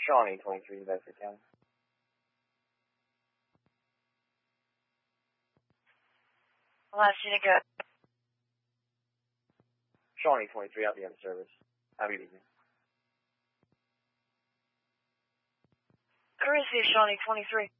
Shawnee 23, Bedford County. Last unit, go. Shawnee 23, out the end of service. Have a good evening. I received Shawnee 23.